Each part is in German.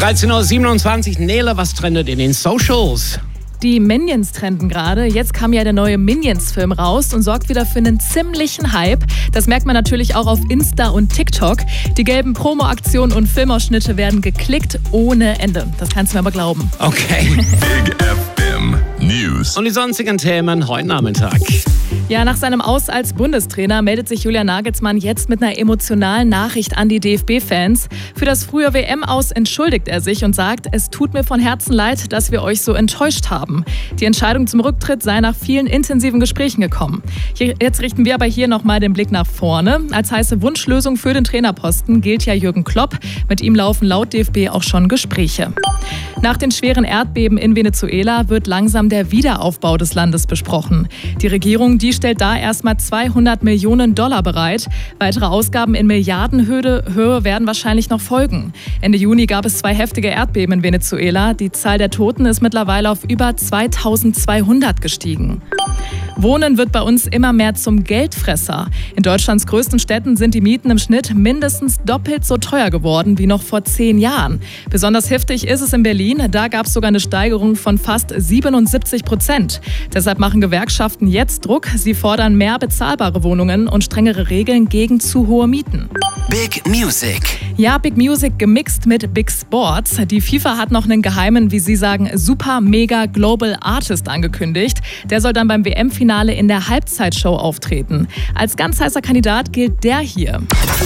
13.27 Uhr. Nele, was trendet in den Socials? Die Minions trenden gerade. Jetzt kam ja der neue Minions-Film raus und sorgt wieder für einen ziemlichen Hype. Das merkt man natürlich auch auf Insta und TikTok. Die gelben Promo-Aktionen und Filmausschnitte werden geklickt ohne Ende. Das kannst du mir aber glauben. Okay. Big FM News. Und die sonstigen Themen heute Nachmittag. Ja, nach seinem Aus als Bundestrainer meldet sich Julian Nagelsmann jetzt mit einer emotionalen Nachricht an die DFB-Fans. Für das frühe WM-Aus entschuldigt er sich und sagt, es tut mir von Herzen leid, dass wir euch so enttäuscht haben. Die Entscheidung zum Rücktritt sei nach vielen intensiven Gesprächen gekommen. Jetzt richten wir aber hier nochmal den Blick nach vorne. Als heiße Wunschlösung für den Trainerposten gilt ja Jürgen Klopp. Mit ihm laufen laut DFB auch schon Gespräche. Nach den schweren Erdbeben in Venezuela wird langsam der Wiederaufbau des Landes besprochen. Die Regierung, die stellt da erstmal $200 Millionen bereit. Weitere Ausgaben in Milliardenhöhe werden wahrscheinlich noch folgen. Ende Juni gab es 2 heftige Erdbeben in Venezuela. Die Zahl der Toten ist mittlerweile auf über 2200 gestiegen. Wohnen wird bei uns immer mehr zum Geldfresser. In Deutschlands größten Städten sind die Mieten im Schnitt mindestens doppelt so teuer geworden wie noch vor 10 Jahren. Besonders heftig ist es in Berlin. Da gab es sogar eine Steigerung von fast 77%. Deshalb machen Gewerkschaften jetzt Druck. Sie fordern mehr bezahlbare Wohnungen und strengere Regeln gegen zu hohe Mieten. Big Music. Ja, Big Music gemixt mit Big Sports. Die FIFA hat noch einen geheimen, wie sie sagen, super mega Global Artist angekündigt. Der soll dann beim WM-Finale in der Halbzeitshow auftreten. Als ganz heißer Kandidat gilt der hier.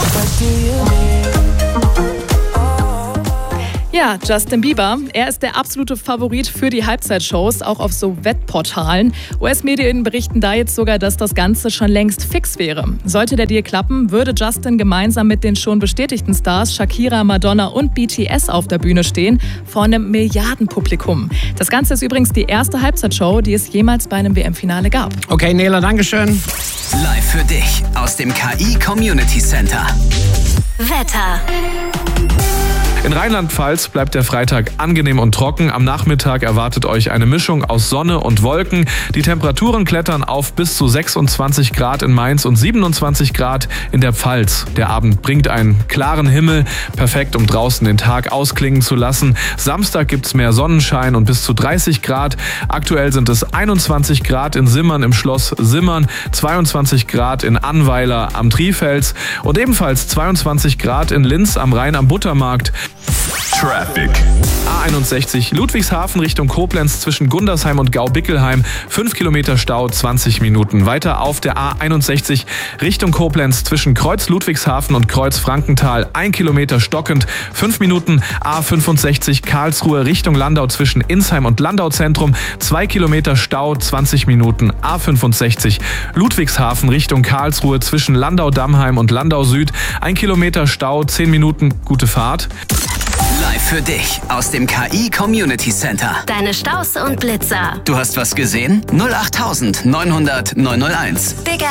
Ja, Justin Bieber. Er ist der absolute Favorit für die Halbzeitshows, auch auf so Wettportalen. US-Medien berichten da jetzt sogar, dass das Ganze schon längst fix wäre. Sollte der Deal klappen, würde Justin gemeinsam mit den schon bestätigten Stars Shakira, Madonna und BTS auf der Bühne stehen, vor einem Milliardenpublikum. Das Ganze ist übrigens die erste Halbzeitshow, die es jemals bei einem WM-Finale gab. Okay, Nele, Dankeschön. Live für dich aus dem KI Community Center. Wetter. In Rheinland-Pfalz bleibt der Freitag angenehm und trocken. Am Nachmittag erwartet euch eine Mischung aus Sonne und Wolken. Die Temperaturen klettern auf bis zu 26 Grad in Mainz und 27 Grad in der Pfalz. Der Abend bringt einen klaren Himmel, perfekt, um draußen den Tag ausklingen zu lassen. Samstag gibt's mehr Sonnenschein und bis zu 30 Grad. Aktuell sind es 21 Grad in Simmern im Schloss Simmern, 22 Grad in Annweiler am Trifels und ebenfalls 22 Grad in Linz am Rhein am Buttermarkt. Traffic. A61 Ludwigshafen Richtung Koblenz zwischen Gundersheim und Gau-Bickelheim. 5 Kilometer Stau, 20 Minuten. Weiter auf der A61 Richtung Koblenz zwischen Kreuz Ludwigshafen und Kreuz Frankenthal. 1 Kilometer stockend, 5 Minuten. A65 Karlsruhe Richtung Landau zwischen Insheim und Landau Zentrum. 2 Kilometer Stau, 20 Minuten. A65 Ludwigshafen Richtung Karlsruhe zwischen Landau-Dammheim und Landau Süd. 1 Kilometer Stau, 10 Minuten. Gute Fahrt. Live für dich aus dem KI Community Center. Deine Staus und Blitzer. Du hast was gesehen? 08900 901. Big